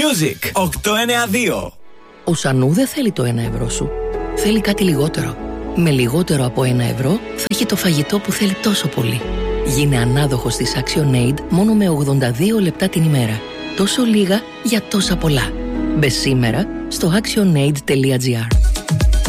Music 892. Ο Σανού δεν θέλει το 1 ευρώ σου. Θέλει κάτι λιγότερο. Με λιγότερο από 1 ευρώ θα έχει το φαγητό που θέλει τόσο πολύ. Γίνε ανάδοχος της ActionAid μόνο με 82 λεπτά την ημέρα. Τόσο λίγα για τόσα πολλά. Μπες σήμερα στο actionaid.gr.